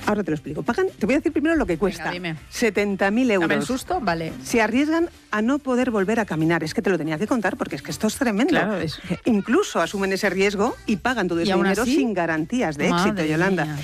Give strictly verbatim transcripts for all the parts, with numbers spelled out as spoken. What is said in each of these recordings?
Ahora te lo explico. Pagan, te voy a decir primero lo que cuesta. Venga, dime. setenta mil euros. ¿Dame el susto? Vale. Se arriesgan a no poder volver a caminar. Es que te lo tenía que contar porque es que esto es tremendo. Claro, es... Incluso asumen ese riesgo y pagan todo ese dinero así? sin garantías de Madre éxito, Yolanda. mía.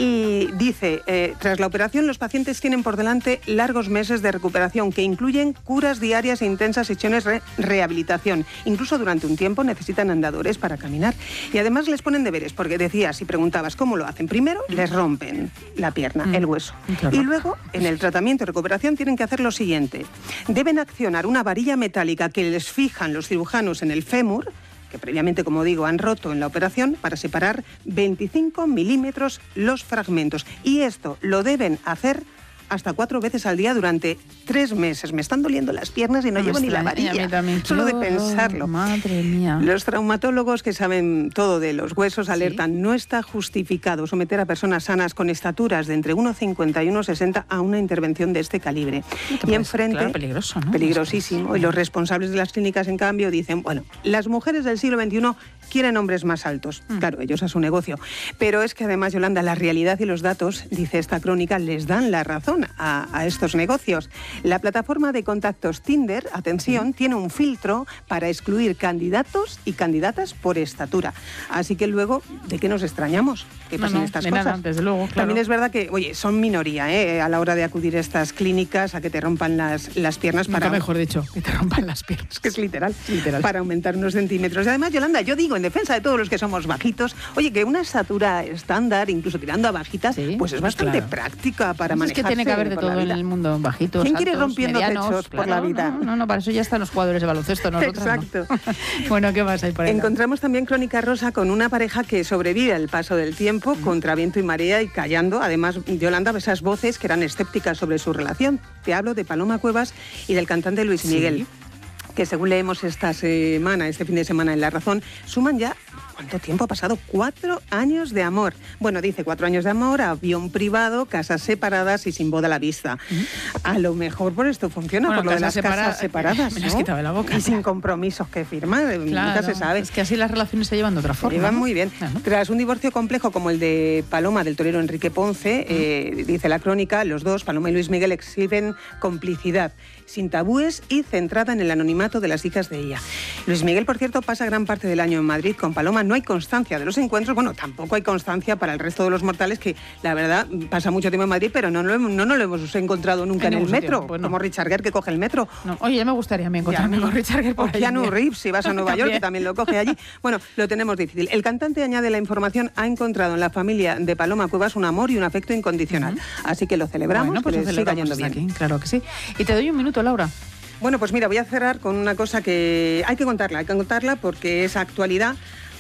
Y dice, eh, tras la operación los pacientes tienen por delante largos meses de recuperación que incluyen curas diarias e intensas sesiones de rehabilitación. Incluso durante un tiempo necesitan andadores para caminar. Y además les ponen deberes, porque decías y preguntabas cómo lo hacen. Primero les rompen la pierna, mm. el hueso. Claro. Y luego, en el tratamiento y recuperación, tienen que hacer lo siguiente. Deben accionar una varilla metálica que les fijan los cirujanos en el fémur, que previamente, como digo, han roto en la operación, para separar veinticinco milímetros los fragmentos. Y esto lo deben hacer hasta cuatro veces al día durante tres meses. Me están doliendo las piernas y no, no llevo ni la varilla. Solo de pensarlo. Madre mía. Los traumatólogos que saben todo de los huesos alertan, ¿sí? No está justificado someter a personas sanas con estaturas de entre uno sesenta y uno sesenta a una intervención de este calibre. Y enfrente, claro, peligroso, ¿no? Peligrosísimo. Y los responsables de las clínicas, en cambio, dicen, bueno, las mujeres del siglo veintiuno quieren hombres más altos. Mm. Claro, ellos a su negocio. Pero es que además, Yolanda, la realidad y los datos, dice esta crónica, les dan la razón a, a estos negocios. La plataforma de contactos Tinder, atención, sí. tiene un filtro para excluir candidatos y candidatas por estatura. Así que luego, ¿de qué nos extrañamos? ¿Qué pasan no, no, estas de cosas? Nada, desde luego, claro. También es verdad que, oye, son minoría, ¿eh? A la hora de acudir a estas clínicas, a que te rompan las, las piernas. Nunca para... mejor dicho, que te rompan las piernas. Que es literal, literal. Para aumentar unos centímetros. Y además, Yolanda, yo digo, en defensa de todos los que somos bajitos, oye, que una estatura estándar, incluso tirando a bajitas, sí, pues es bastante claro. práctica para manejarse. Es que tiene que haber de todo en el mundo, bajitos, ¿Quién altos, quiere rompiendo medianos, techos claro, por la vida? No, no, no, para eso ya están los jugadores de baloncesto, nosotros Exacto. No. Bueno, ¿qué más hay por ahí? Encontramos también crónica rosa con una pareja que sobrevive al paso del tiempo, mm. contra viento y marea y callando. Además, Yolanda, esas voces que eran escépticas sobre su relación. Te hablo de Paloma Cuevas y del cantante Luis Miguel. ¿Sí? Que según leemos esta semana, este fin de semana en La Razón, suman ya, ¿cuánto tiempo ha pasado? Cuatro años de amor. Bueno, dice cuatro años de amor, avión privado, casas separadas y sin boda a la vista. Uh-huh. A lo mejor por esto funciona, bueno, por lo de las separa... casas separadas, Me ¿no? has quitado de la boca. Y sin compromisos que firman, claro, nunca se sabe. Es que así las relaciones se llevan de otra forma. Se llevan ¿no? muy bien. Claro. Tras un divorcio complejo como el de Paloma, del torero Enrique Ponce, uh-huh. eh, dice la crónica, los dos, Paloma y Luis Miguel, exhiben complicidad, sin tabúes y centrada en el anonimato de las hijas de ella. Luis Miguel, por cierto, pasa gran parte del año en Madrid. Con Paloma no hay constancia de los encuentros, bueno, tampoco hay constancia para el resto de los mortales, que la verdad pasa mucho tiempo en Madrid, pero no, no, no, no lo hemos encontrado nunca en, en el metro, tiempo, pues no. como Richard Gere, que coge el metro. No. Oye, ya me gustaría a mí encontrarme con Richard Gere por o Keanu Reeves, si vas a Nueva York, que también lo coge allí. Bueno, lo tenemos difícil. El cantante añade la información, ha encontrado en la familia de Paloma Cuevas un amor y un afecto incondicional. Uh-huh. Así que lo celebramos, bueno, pues que lo celebramos siga yendo bien. Aquí, claro que sí. Y te doy un minuto, Laura. Bueno, pues mira, voy a cerrar con una cosa que hay que contarla, hay que contarla porque es actualidad,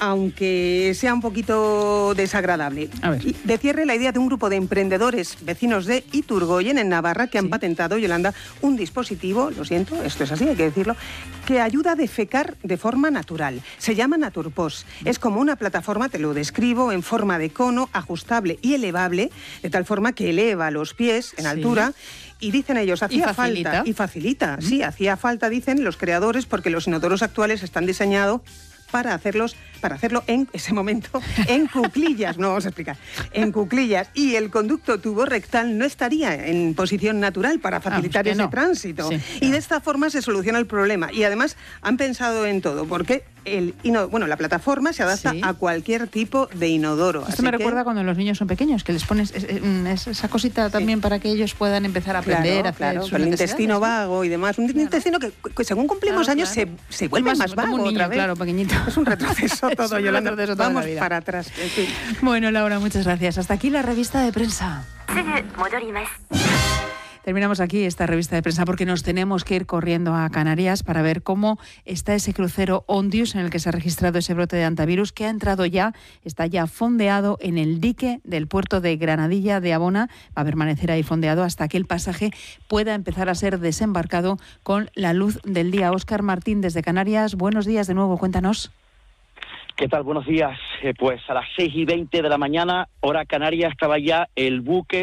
aunque sea un poquito desagradable. A ver. De cierre, la idea de un grupo de emprendedores vecinos de Iturgoyen, en Navarra, que han sí. patentado, Yolanda, un dispositivo, lo siento, esto es así, hay que decirlo, que ayuda a defecar de forma natural. Se llama Naturpos. Es como una plataforma, te lo describo, en forma de cono, ajustable y elevable, de tal forma que eleva los pies en sí. altura. Y dicen ellos, hacía ¿Y facilita? falta, y facilita, sí, hacía falta, dicen los creadores, porque los inodoros actuales están diseñados para hacerlos, para hacerlo en ese momento en cuclillas, no vamos a explicar, en cuclillas, y el conducto tubo rectal no estaría en posición natural para facilitar ah, ese no. tránsito. Sí, claro. Y de esta forma se soluciona el problema. Y además han pensado en todo, porque el ino, bueno, la plataforma se adapta sí. a cualquier tipo de inodoro. Esto así me que... recuerda cuando los niños son pequeños, que les pones es, es, esa cosita también sí. para que ellos puedan empezar a aprender claro, a hacer claro, el intestino vago y demás. Un claro. intestino que, que según cumplimos claro, años claro. Se, se vuelve más, más vago un niño, otra vez. Claro, pequeñito. Es un retroceso todo, es Yolanda. Un retroceso Vamos vida. para atrás. En fin. Bueno, Laura, muchas gracias. Hasta aquí la revista de prensa. Terminamos aquí esta revista de prensa porque nos tenemos que ir corriendo a Canarias para ver cómo está ese crucero Ondius en el que se ha registrado ese brote de hantavirus que ha entrado ya, está ya fondeado en el dique del puerto de Granadilla de Abona. Va a permanecer ahí fondeado hasta que el pasaje pueda empezar a ser desembarcado con la luz del día. Óscar Martín, desde Canarias, buenos días de nuevo, cuéntanos. ¿Qué tal? Buenos días. Eh, pues a las seis y veinte de la mañana, hora canaria, estaba ya el buque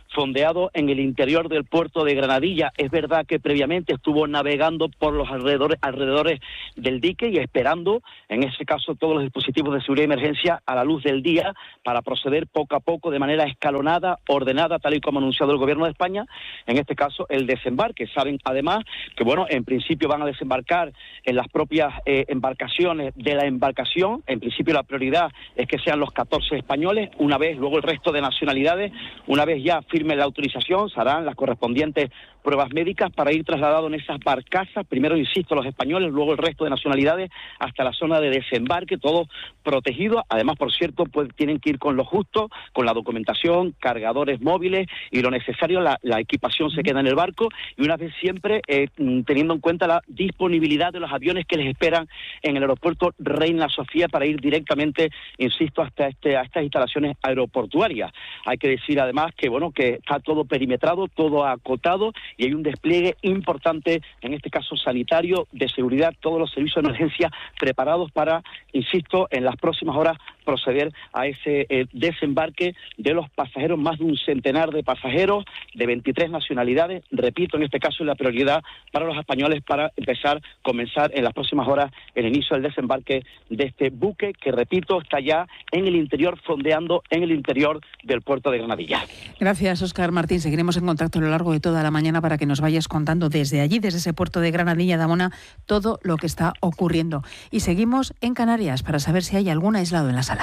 fondeado en el interior del puerto de Granadilla. Es verdad que previamente estuvo navegando por los alrededores, alrededores del dique y esperando, en ese caso, todos los dispositivos de seguridad y emergencia a la luz del día para proceder poco a poco de manera escalonada, ordenada, tal y como ha anunciado el Gobierno de España, en este caso el desembarque. Saben además que, bueno, en principio van a desembarcar en las propias eh, embarcaciones de la embarcación. En principio la prioridad es que sean los catorce españoles, una vez luego el resto de nacionalidades, una vez ya firme la autorización, se harán las correspondientes pruebas médicas para ir trasladado en esas barcazas, primero, insisto, los españoles, luego el resto de nacionalidades, hasta la zona de desembarque, todo protegido. Además, por cierto, pues tienen que ir con lo justo, con la documentación, cargadores móviles y lo necesario. La, la equipación se queda en el barco y una vez siempre eh, teniendo en cuenta la disponibilidad de los aviones que les esperan en el aeropuerto Reina Sofía para ir directamente, insisto, hasta este, a estas instalaciones aeroportuarias. Hay que decir además que, bueno, que está todo perimetrado, todo acotado, y hay un despliegue importante, en este caso sanitario, de seguridad, todos los servicios de emergencia preparados para, insisto, en las próximas horas proceder a ese eh, desembarque de los pasajeros, más de un centenar de pasajeros de veintitrés nacionalidades. Repito, en este caso es la prioridad para los españoles para empezar, comenzar en las próximas horas el inicio del desembarque de este buque que, repito, está ya en el interior, fondeando en el interior del puerto de Granadilla. Gracias, Óscar Martín. Seguiremos en contacto a lo largo de toda la mañana para que nos vayas contando desde allí, desde ese puerto de Granadilla de Amona, todo lo que está ocurriendo. Y seguimos en Canarias para saber si hay algún aislado en la sala.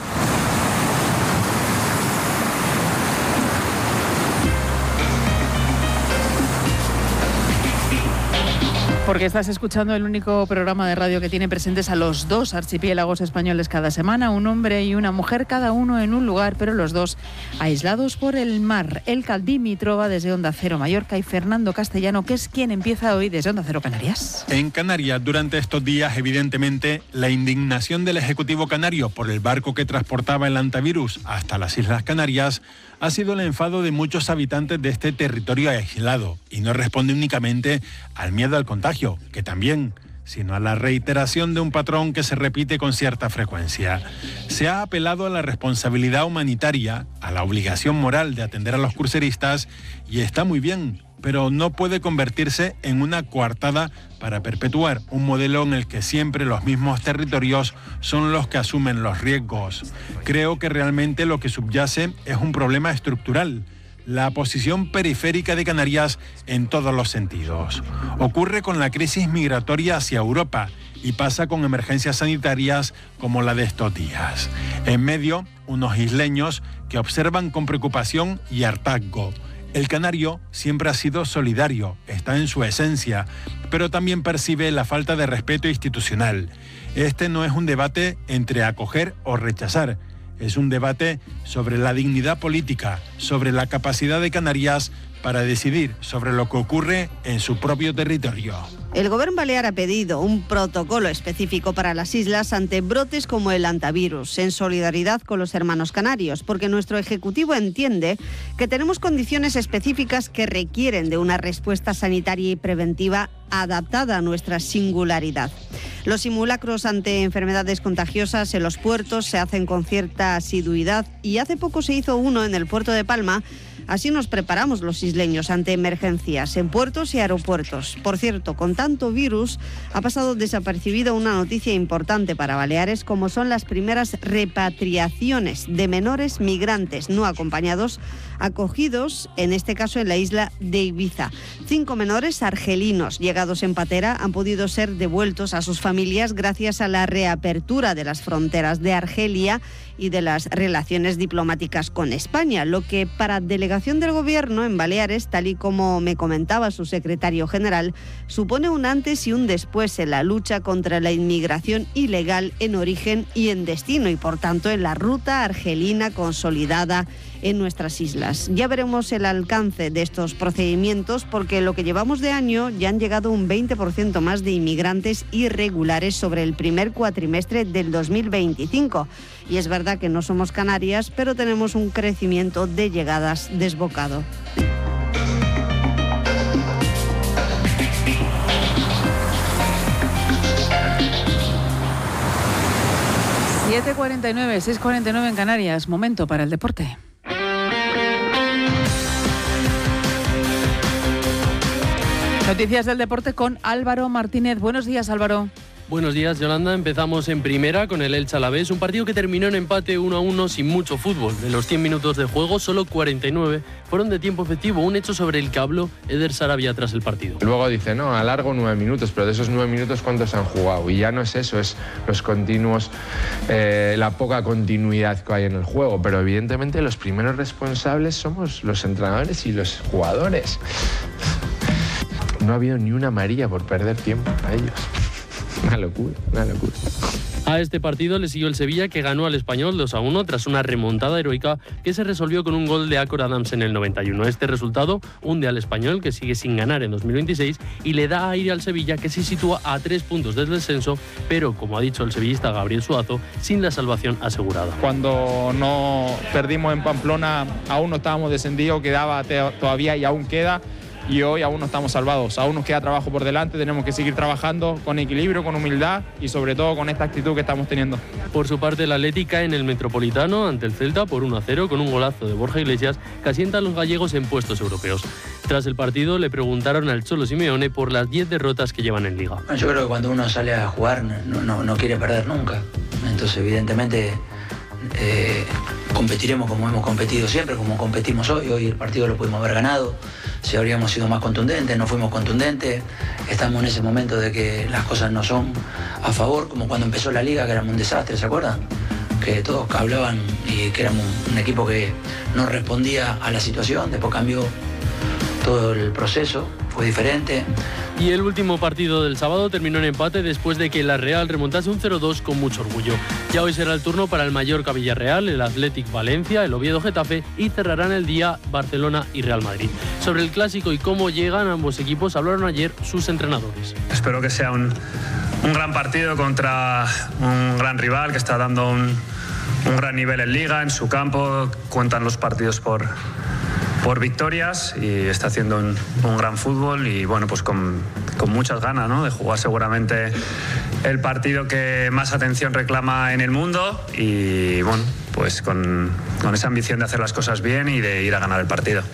Porque estás escuchando el único programa de radio que tiene presentes a los dos archipiélagos españoles cada semana, un hombre y una mujer, cada uno en un lugar, pero los dos aislados por el mar. Elka Dimitrova desde Onda Cero Mallorca y Fernando Castellano, que es quien empieza hoy desde Onda Cero Canarias. En Canarias, durante estos días, evidentemente, la indignación del Ejecutivo canario por el barco que transportaba el antivirus hasta las Islas Canarias ha sido el enfado de muchos habitantes de este territorio aislado, y no responde únicamente al miedo al contagio, que también, sino a la reiteración de un patrón que se repite con cierta frecuencia. Se ha apelado a la responsabilidad humanitaria, a la obligación moral de atender a los cruceristas, y está muy bien, pero no puede convertirse en una coartada para perpetuar un modelo en el que siempre los mismos territorios son los que asumen los riesgos. Creo que realmente lo que subyace es un problema estructural: la posición periférica de Canarias en todos los sentidos. Ocurre con la crisis migratoria hacia Europa y pasa con emergencias sanitarias como la de estos días. En medio, unos isleños que observan con preocupación y hartazgo. El canario siempre ha sido solidario, está en su esencia, pero también percibe la falta de respeto institucional. Este no es un debate entre acoger o rechazar, es un debate sobre la dignidad política, sobre la capacidad de Canarias para decidir sobre lo que ocurre en su propio territorio. El Gobierno balear ha pedido un protocolo específico para las islas ante brotes como el antivirus, en solidaridad con los hermanos canarios, porque nuestro Ejecutivo entiende que tenemos condiciones específicas que requieren de una respuesta sanitaria y preventiva adaptada a nuestra singularidad. Los simulacros ante enfermedades contagiosas en los puertos se hacen con cierta asiduidad y hace poco se hizo uno en el puerto de Palma. Así nos preparamos los isleños ante emergencias en puertos y aeropuertos. Por cierto, con tanto virus ha pasado desapercibida una noticia importante para Baleares, como son las primeras repatriaciones de menores migrantes no acompañados, acogidos, en este caso en la isla de Ibiza. Cinco menores argelinos llegados en patera han podido ser devueltos a sus familias gracias a la reapertura de las fronteras de Argelia y de las relaciones diplomáticas con España, lo que para delegación del Gobierno en Baleares, tal y como me comentaba su secretario general, supone un antes y un después en la lucha contra la inmigración ilegal en origen y en destino, y por tanto en la ruta argelina consolidada en nuestras islas. Ya veremos el alcance de estos procedimientos, porque lo que llevamos de año ya han llegado un veinte por ciento más de inmigrantes irregulares sobre el primer cuatrimestre del dos mil veinticinco. Y es verdad que no somos Canarias, pero tenemos un crecimiento de llegadas desbocado. siete cuarenta y nueve, seis cuarenta y nueve en Canarias. Momento para el deporte. Noticias del deporte con Álvaro Martínez. Buenos días, Álvaro. Buenos días, Yolanda. Empezamos en primera con el Elche Alavés, un partido que terminó en empate uno a uno sin mucho fútbol. De los cien minutos de juego, solo cuarenta y nueve fueron de tiempo efectivo, un hecho sobre el que habló Eder Sarabia tras el partido. Luego dice, no, alargo nueve minutos, pero de esos nueve minutos, ¿cuántos han jugado? Y ya no es eso, es los continuos, eh, la poca continuidad que hay en el juego. Pero evidentemente los primeros responsables somos los entrenadores y los jugadores. No ha habido ni una amarilla por perder tiempo a ellos. Una locura, una locura. A este partido le siguió el Sevilla, que ganó al Español dos a uno tras una remontada heroica que se resolvió con un gol de Acor Adams en el noventa y uno. Este resultado hunde al Español, que sigue sin ganar en dos mil veintiséis, y le da aire al Sevilla, que se sitúa a tres puntos del descenso, pero, como ha dicho el sevillista Gabriel Suazo, sin la salvación asegurada. Cuando no perdimos en Pamplona, aún no estábamos descendidos, quedaba todavía y aún queda. Y hoy aún no estamos salvados, aún nos queda trabajo por delante, tenemos que seguir trabajando con equilibrio, con humildad y sobre todo con esta actitud que estamos teniendo. Por su parte, el Atlético cae en el Metropolitano ante el Celta por uno a cero con un golazo de Borja Iglesias que asienta a los gallegos en puestos europeos. Tras el partido le preguntaron al Cholo Simeone por las diez derrotas que llevan en Liga. Yo creo que cuando uno sale a jugar no, no, no quiere perder nunca, entonces evidentemente eh, competiremos como hemos competido siempre, como competimos hoy. Hoy el partido lo pudimos haber ganado. Si habríamos sido más contundentes, no fuimos contundentes. Estamos en ese momento de que las cosas no son a favor, como cuando empezó la liga, que éramos un desastre, ¿se acuerdan? Que todos hablaban y que éramos un equipo que no respondía a la situación. Después cambió todo el proceso, fue diferente. Y el último partido del sábado terminó en empate después de que la Real remontase un cero dos con mucho orgullo. Ya hoy será el turno para el Mallorca Villarreal, el Athletic Valencia, el Oviedo Getafe y cerrarán el día Barcelona y Real Madrid. Sobre el clásico y cómo llegan ambos equipos hablaron ayer sus entrenadores. Espero que sea un, un gran partido contra un gran rival que está dando un, un gran nivel en Liga, en su campo, cuentan los partidos por... por victorias y está haciendo un, un gran fútbol y bueno, pues con, con muchas ganas, ¿no?, de jugar seguramente el partido que más atención reclama en el mundo y bueno, pues con, con esa ambición de hacer las cosas bien y de ir a ganar el partido.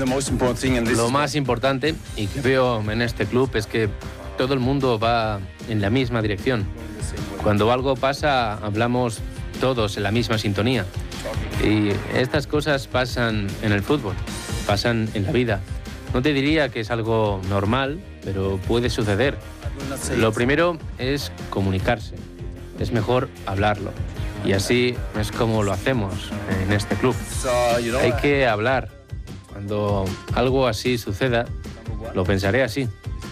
Lo más importante y que veo en este club es que todo el mundo va en la misma dirección. Cuando algo pasa, hablamos todos en la misma sintonía. Y estas cosas pasan en el fútbol, pasan en la vida. No te diría que es algo normal, pero puede suceder. Lo primero es comunicarse. Es mejor hablarlo. Y así es como lo hacemos en este club. Hay que hablar. Cuando algo así suceda, lo pensaré así.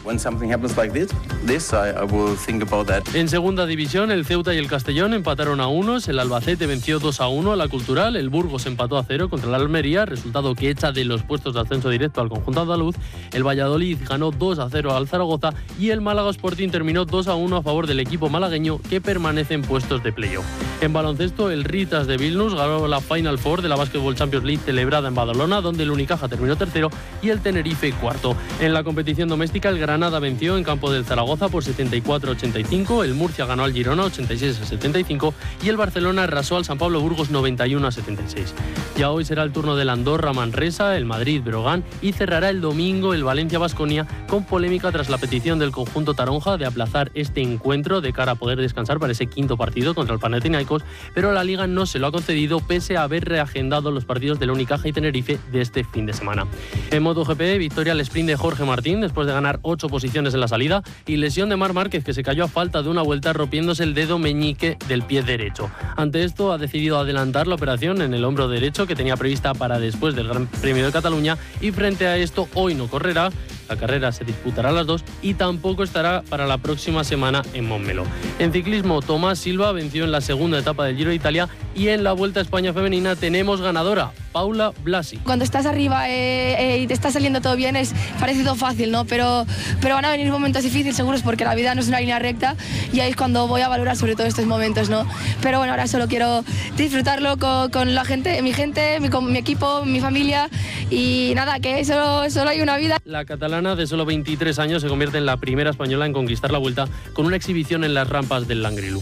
En segunda división, el Ceuta y el Castellón empataron a unos, el Albacete venció dos a uno a la Cultural, el Burgos empató a cero contra la Almería, resultado que echa de los puestos de ascenso directo al conjunto andaluz, el Valladolid ganó dos a cero al Zaragoza y el Málaga Sporting terminó dos a uno a favor del equipo malagueño que permanece en puestos de playoff. En baloncesto, el Ritas de Vilnius ganó la Final Four de la Basketball Champions League celebrada en Badalona, donde el Unicaja terminó tercero y el Tenerife cuarto. En la competición doméstica, el Granada venció en campo del Zaragoza por setenta y cuatro a ochenta y cinco, el Murcia ganó al Girona ochenta y seis a setenta y cinco y el Barcelona arrasó al San Pablo Burgos noventa y uno a setenta y seis. Ya hoy será el turno del Andorra Manresa, el Madrid Breogán y cerrará el domingo el Valencia Baskonia con polémica tras la petición del conjunto taronja de aplazar este encuentro de cara a poder descansar para ese quinto partido contra el Panathinaikos, pero la Liga no se lo ha concedido pese a haber reagendado los partidos de la Unicaja y Tenerife de este fin de semana. En MotoGP, victoria al sprint de Jorge Martín después de ganar ocho posiciones en la salida y lesión de Marc Márquez, que se cayó a falta de una vuelta rompiéndose el dedo meñique del pie derecho. Ante esto ha decidido adelantar la operación en el hombro derecho que tenía prevista para después del Gran Premio de Cataluña y frente a esto hoy no correrá. La carrera se disputará a las dos y tampoco estará para la próxima semana en Montmeló. En ciclismo, Tomás Silva venció en la segunda etapa del Giro de Italia y en la Vuelta a España femenina tenemos ganadora, Paula Blasi. Cuando estás arriba eh, eh, y te está saliendo todo bien es parecido fácil, ¿no? Pero, pero van a venir momentos difíciles seguros porque la vida no es una línea recta y ahí es cuando voy a valorar sobre todo estos momentos, ¿no? Pero bueno, ahora solo quiero disfrutarlo con, con la gente, mi gente, mi, con mi equipo, mi familia y nada, que solo, solo hay una vida. La catalana de solo veintitrés años se convierte en la primera española en conquistar la Vuelta con una exhibición en las rampas del Langrelú.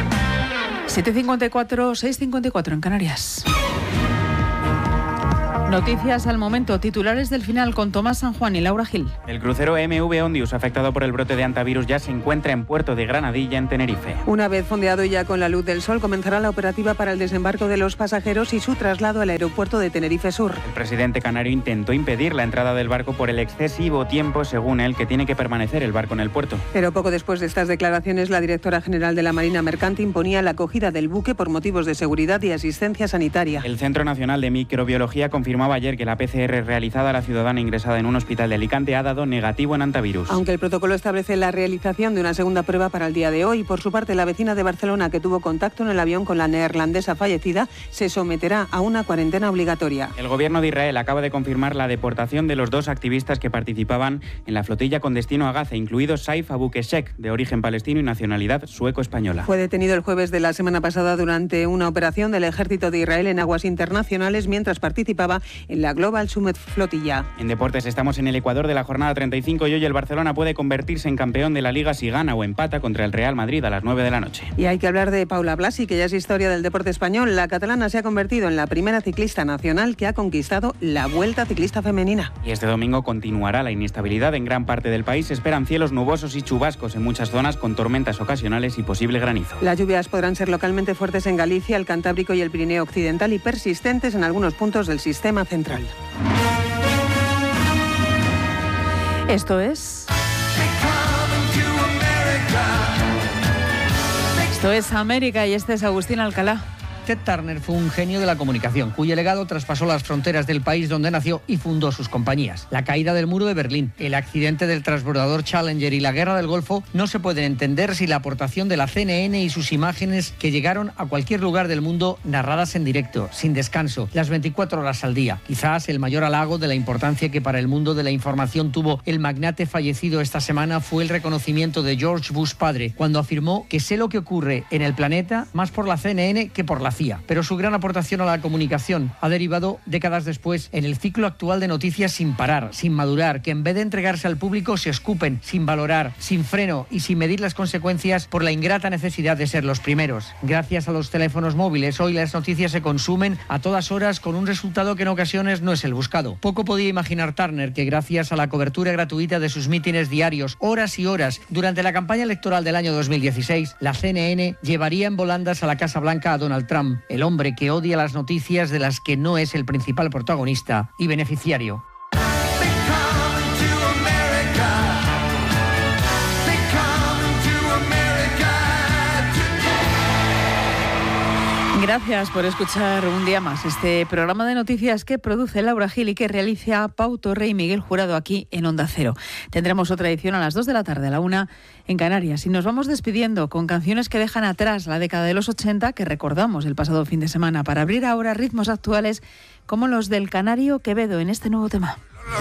siete cincuenta y cuatro, seis cincuenta y cuatro en Canarias. Noticias al momento, titulares del final con Tomás San Juan y Laura Gil. El crucero M V Ondius, afectado por el brote de hantavirus, ya se encuentra en Puerto de Granadilla, en Tenerife. Una vez fondeado ya con la luz del sol, comenzará la operativa para el desembarco de los pasajeros y su traslado al aeropuerto de Tenerife Sur. El presidente canario intentó impedir la entrada del barco por el excesivo tiempo, según él, que tiene que permanecer el barco en el puerto. Pero poco después de estas declaraciones, la directora general de la Marina Mercante imponía la acogida del buque por motivos de seguridad y asistencia sanitaria. El Centro Nacional de Microbiología confirmaba ayer que la P C R realizada a la ciudadana ingresada en un hospital de Alicante ha dado negativo en hantavirus. Aunque el protocolo establece la realización de una segunda prueba para el día de hoy, por su parte la vecina de Barcelona que tuvo contacto en el avión con la neerlandesa fallecida se someterá a una cuarentena obligatoria. El gobierno de Israel acaba de confirmar la deportación de los dos activistas que participaban en la flotilla con destino a Gaza, incluido Saif Abu Keshek, de origen palestino y nacionalidad sueco-española. Fue detenido el jueves de la semana pasada durante una operación del ejército de Israel en aguas internacionales mientras participaba en la Global Summit Flotilla. En deportes estamos en el Ecuador de la jornada treinta y cinco y hoy el Barcelona puede convertirse en campeón de la Liga si gana o empata contra el Real Madrid a las nueve de la noche. Y hay que hablar de Paula Blasi, que ya es historia del deporte español. La catalana se ha convertido en la primera ciclista nacional que ha conquistado la Vuelta Ciclista Femenina. Y este domingo continuará la inestabilidad en gran parte del país. Se esperan cielos nubosos y chubascos en muchas zonas con tormentas ocasionales y posible granizo. Las lluvias podrán ser localmente fuertes en Galicia, el Cantábrico y el Pirineo Occidental y persistentes en algunos puntos del sistema central. Esto es... Esto es América y este es Agustín Alcalá. Ted Turner fue un genio de la comunicación, cuyo legado traspasó las fronteras del país donde nació y fundó sus compañías. La caída del muro de Berlín, el accidente del transbordador Challenger y la guerra del Golfo no se pueden entender sin la aportación de la C N N y sus imágenes que llegaron a cualquier lugar del mundo narradas en directo, sin descanso, las veinticuatro horas al día. Quizás el mayor halago de la importancia que para el mundo de la información tuvo el magnate fallecido esta semana fue el reconocimiento de George Bush padre, cuando afirmó que sé lo que ocurre en el planeta más por la C N N que por la C I A. Pero su gran aportación a la comunicación ha derivado décadas después en el ciclo actual de noticias sin parar, sin madurar, que en vez de entregarse al público se escupen, sin valorar, sin freno y sin medir las consecuencias por la ingrata necesidad de ser los primeros. Gracias a los teléfonos móviles, hoy las noticias se consumen a todas horas con un resultado que en ocasiones no es el buscado. Poco podía imaginar Turner que gracias a la cobertura gratuita de sus mítines diarios, horas y horas, durante la campaña electoral del año dos mil dieciséis, la C N N llevaría en volandas a la Casa Blanca a Donald Trump, el hombre que odia las noticias de las que no es el principal protagonista y beneficiario. Gracias por escuchar un día más este programa de noticias que produce Laura Gil y que realiza Pau Torre y Miguel Jurado aquí en Onda Cero. Tendremos otra edición a las dos de la tarde, a la una en Canarias. Y nos vamos despidiendo con canciones que dejan atrás la década de los ochenta que recordamos el pasado fin de semana para abrir ahora ritmos actuales como los del canario Quevedo en este nuevo tema.